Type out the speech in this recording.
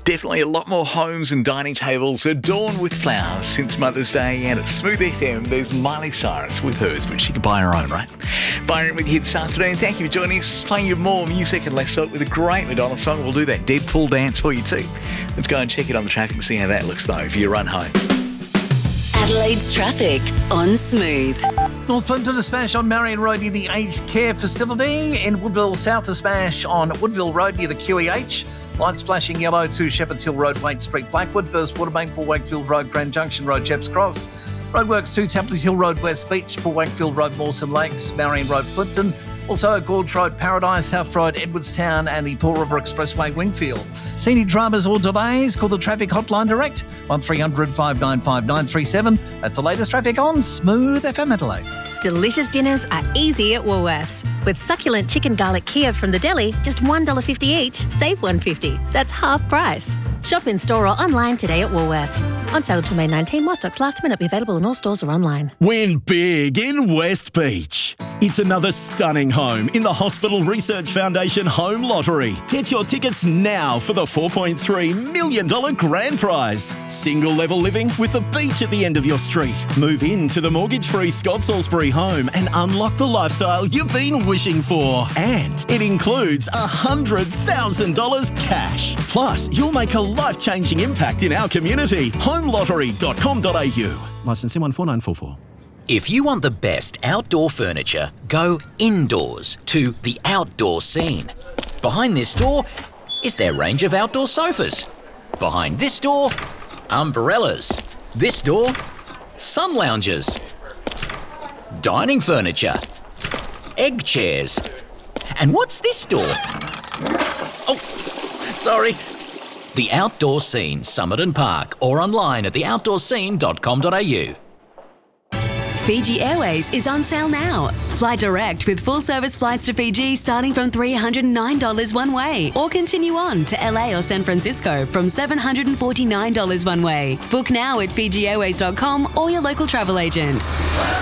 Definitely a lot more homes and dining tables adorned with flowers since Mother's Day, and at Smooth FM, there's Miley Cyrus with hers, but she can buy her own, right? Byron with you this afternoon. Thank you for joining us, playing you more music and less salt with a great Madonna song. We'll do that Deadpool dance for you too. Let's go and check it on the traffic and see how that looks though if you run home. Adelaide's traffic on Smooth. North Plimpton to smash on Marion Road near the Aged Care Facility. In Woodville, south to smash on Woodville Road near the QEH. Lights flashing yellow to Shepherds Hill Road, Waite Street, Blackwood. Burst Waterbank, Paul Wakefield Road, Grand Junction Road, Jeps Cross. Roadworks to Templars Hill Road, West Beach. Paul Wakefield Road, Mawson Lakes. Marion Road, Plimpton. Also, Gorge Road, Paradise, South Road, Edwardstown, and the Paul River Expressway, Wingfield. Scenic dramas or delays, call the traffic hotline direct, 1300 595 937. That's the latest traffic on Smooth FM Adelaide. Delicious dinners are easy at Woolworths. With succulent chicken garlic Kiev from the deli, just $1.50 each, save $1.50. That's half price. Shop in store or online today at Woolworths. On sale until May 19, while stocks last, may not be available in all stores or online. Win big in West Beach. It's another stunning home in the Hospital Research Foundation Home Lottery. Get your tickets now for the $4.3 million grand prize. Single level living with a beach at the end of your street. Move into the mortgage-free Scott Salisbury home and unlock the lifestyle you've been wishing for. And it includes $100,000 cash. Plus, you'll make a life-changing impact in our community. Homelottery.com.au. Licence M14944. If you want the best outdoor furniture, go indoors to The Outdoor Scene. Behind this door is their range of outdoor sofas. Behind this door, umbrellas. This door, sun lounges. Dining furniture. Egg chairs. And what's this door? Oh, sorry. The Outdoor Scene, Somerton Park, or online at theoutdoorscene.com.au. Fiji Airways is on sale now. Fly direct with full-service flights to Fiji starting from $309 one way, or continue on to LA or San Francisco from $749 one way. Book now at FijiAirways.com or your local travel agent.